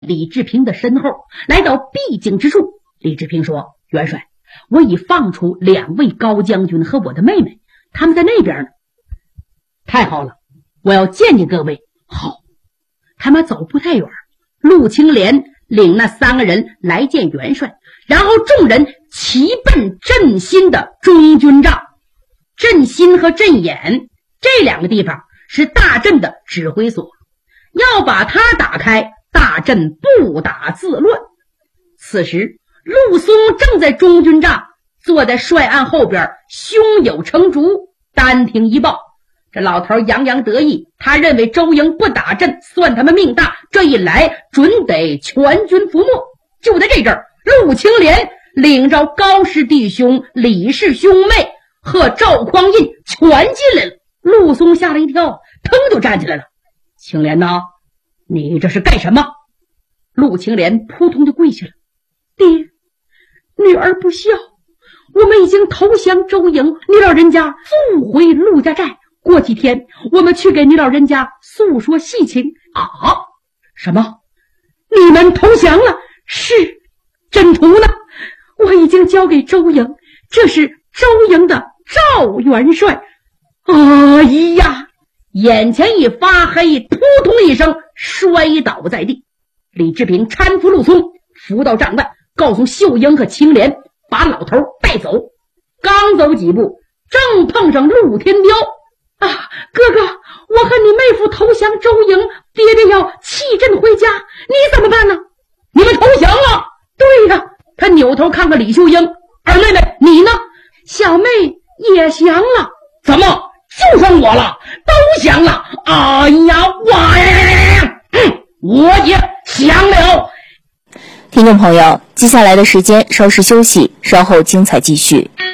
李治平的身后，来到必经之处。李治平说：元帅，我已放出2位高将军和我的妹妹，他们在那边呢。太好了，我要见见各位。好。他们走不太远，陆青莲领那3个人来见元帅，然后众人齐奔镇心的中军帐。镇心和镇眼这2个地方是大阵的指挥所，要把它打开，大阵不打自乱。此时陆松正在中军帐，坐在帅案后边，胸有成竹，单听一报。这老头洋洋得意，他认为周营不打阵算他们命大，这一来准得全军覆没。就在这阵儿，陆青莲领着高氏弟兄、李氏兄妹和赵匡胤全进来了。陆松吓了一跳，腾就站起来了。青莲呐，你这是干什么？陆青莲扑通就跪下了。爹，女儿不孝，我们已经投降周营，你老人家复回陆家寨，过几天我们去给你老人家诉说细情。啊？什么？你们投降了？是。真图呢？我已经交给周营，这是周营的赵元帅。哎呀！眼前一发黑，扑通一声摔倒在地。李治平搀扶陆松扶到帐外，告诉秀英和青莲把老头带走。刚走几步，正碰上陆天彪。啊，哥哥，我和你妹夫投降周营，爹爹要弃阵回家，你怎么办呢？你们投降了？对呀。他扭头看看李秀英，二妹妹你呢？小妹也降了。怎么就剩我了？都降了？哎呀，我也降了。 听众朋友，接下来的时间稍事休息，稍后精彩继续。